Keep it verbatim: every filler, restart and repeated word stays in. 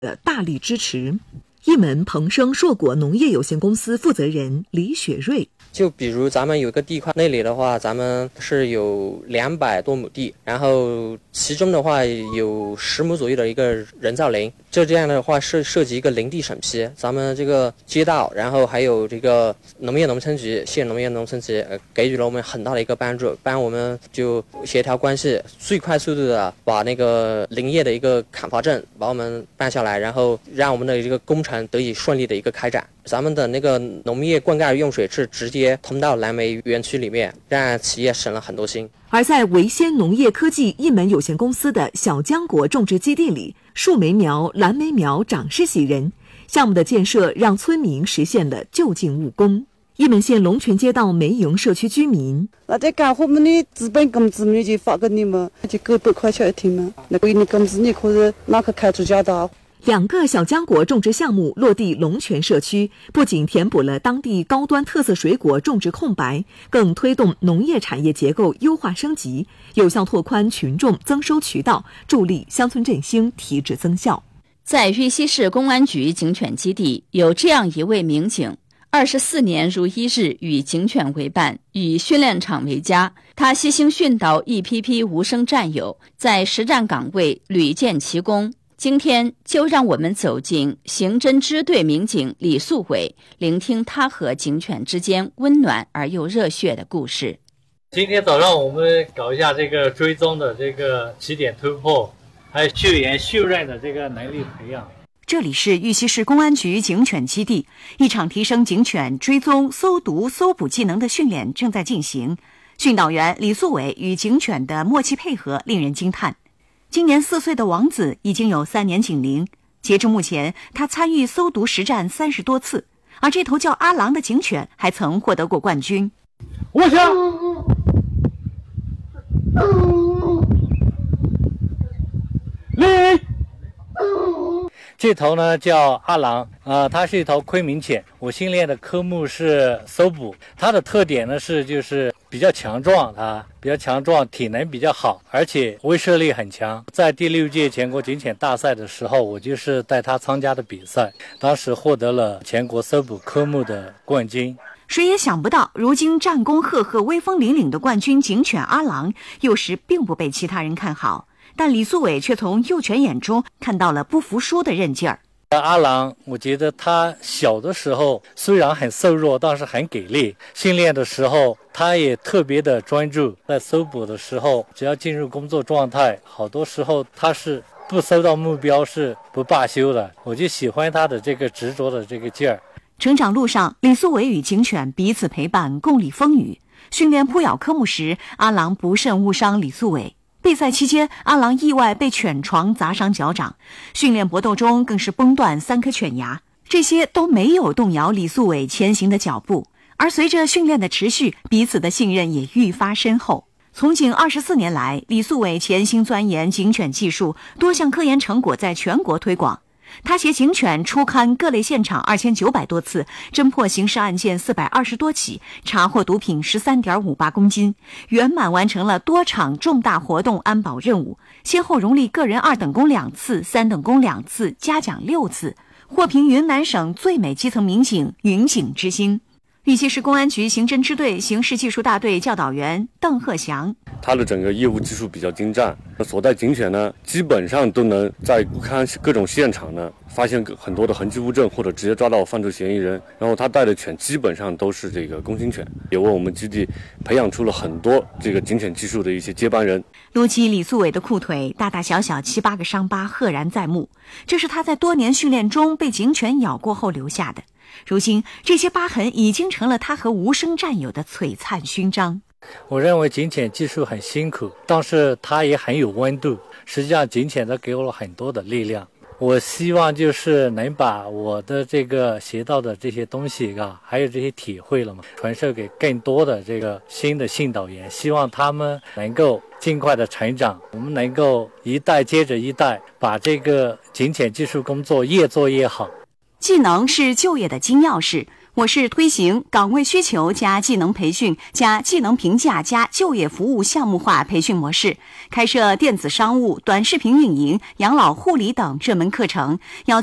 的大力支持。一门鹏升硕果农业有限公司负责人李雪瑞， 就比如咱们有一个地块，那里的话咱们是有两百多亩地，然后其中的话有十亩左右的一个人造林，就这样的话是涉及一个林地审批，咱们这个街道，然后还有这个农业农村局、县农业农村局、呃、给予了我们很大的一个帮助，帮我们就协调关系，最快速度的把那个林业的一个砍伐证把我们办下来，然后让我们的这个工程得以顺利的一个开展。咱们的那个农业灌溉用水是直接通到蓝莓园区里面，让企业省了很多心。 而在维先农业科技一门有限公司的小浆果种植基地里，树莓苗、蓝莓苗长势喜人，项目的建设让村民实现了就近务工。一门县龙泉街道梅营社区居民， 那这干活们的资本工资们就发给你们，就九百块钱一天嘛，那个你工资你可是哪个开出家的？ 两个小浆果种植项目落地龙泉社区，不仅填补了当地高端特色水果种植空白，更推动农业产业结构优化升级，有效拓宽群众增收渠道，助力乡村振兴提质增效。 在玉溪市公安局警犬基地，有这样一位民警，二十四年如一日与警犬为伴，以训练场为家。他悉心训导一批批无声战友，在实战岗位屡建奇功。今天就让我们走进刑侦支队民警李素伟，聆听他和警犬之间温暖而又热血的故事。 今天早上我们搞一下这个追踪的这个起点突破，还有嗅研嗅认的这个能力培养。 这里是玉溪市公安局警犬基地，一场提升警犬追踪、搜毒、搜捕技能的训练正在进行。训导员李素伟与警犬的默契配合令人惊叹。今年四岁的王子已经有三年警龄，截至目前，他参与搜毒实战三十多次，而这头叫阿郎的警犬还曾获得过冠军。 我想，来。这头呢叫阿郎，呃，它是一头昆明犬。我训练的科目是搜捕，它的特点呢是就是比较强壮，它比较强壮，体能比较好，而且威慑力很强。在第六届全国警犬大赛的时候，我就是带它参加的比赛，当时获得了全国搜捕科目的冠军。 谁也想不到，如今战功赫赫、威风凛凛的冠军警犬阿郎，有时并不被其他人看好。但李素伟却从幼犬眼中看到了不服输的韧劲儿。 阿郎，我觉得他小的时候虽然很瘦弱，但是很给力。训练的时候，他也特别的专注。在搜捕的时候，只要进入工作状态，好多时候他是不搜到目标是不罢休的。我就喜欢他的这个执着的这个劲儿。 成长路上，李素伟与警犬彼此陪伴，共历风雨。训练扑咬科目时，阿郎不慎误伤李素伟。备赛期间，阿郎意外被犬床砸伤脚掌，训练搏斗中更是崩断三颗犬牙，这些都没有动摇李素伟前行的脚步。而随着训练的持续，彼此的信任也愈发深厚。从警二十四年来，李素伟潜心钻研警犬技术，多项科研成果在全国推广。他携警犬出勘各类现场二千九百多次，侦破刑事案件四百二十多起，查获毒品十三点五八公斤，圆满完成了多场重大活动安保任务，先后荣立个人二等功两次、三等功两次，嘉奖六次，获评云南省最美基层民警云警之星。玉溪市公安局刑侦支队刑事技术大队教导员邓鹤祥， 他的整个业务技术比较精湛，所带警犬呢，基本上都能在看各种现场呢发现很多的痕迹物证，或者直接抓到犯罪嫌疑人。然后他带的犬基本上都是这个工警犬，也为我们基地培养出了很多这个警犬技术的一些接班人。 撸起李素伟的裤腿，大大小小七八个伤疤赫然在目，这是他在多年训练中被警犬咬过后留下的。如今，这些疤痕已经成了他和无声战友的璀璨勋章。 我认为警犬技术很辛苦，但是它也很有温度。实际上，警犬都给我了很多的力量。我希望就是能把我的这个学到的这些东西啊，还有这些体会了嘛，传授给更多的这个新的训导员，希望他们能够尽快的成长，我们能够一代接着一代，把这个警犬技术工作越做越好。 技能是就业的金钥匙， 我市推行岗位需求加技能培训加技能评价加就业服务项目化培训模式，开设电子商务、短视频运营、养老护理等热门课程，邀